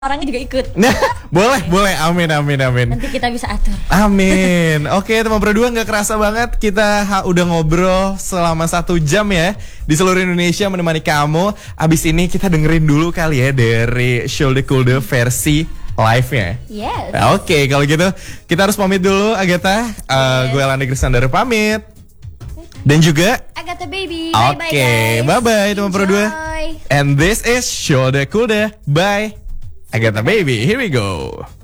orangnya juga ikut. Nah, boleh. Amin. Nanti kita bisa atur. Amin. Oke, teman berdua, nggak kerasa banget kita udah ngobrol selama 1 jam ya di seluruh Indonesia menemani kamu. Abis ini kita dengerin dulu kali ya dari Shoulda Coolda versi live-nya. Yes. Oke, kalau gitu kita harus pamit dulu, Agatha. Gue Elanda Krisnandar pamit. Dan juga Agatha baby. Oke, bye-bye teman berdua. And this is Shoulda Coolda by Agatha baby. Here we go.